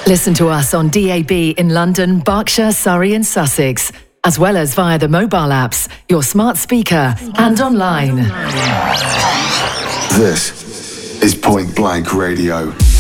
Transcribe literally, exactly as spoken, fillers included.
Listen to us on D A B in London, Berkshire, Surrey and Sussex, as well as via the mobile apps, your smart speaker and online. This is Point Blank Radio.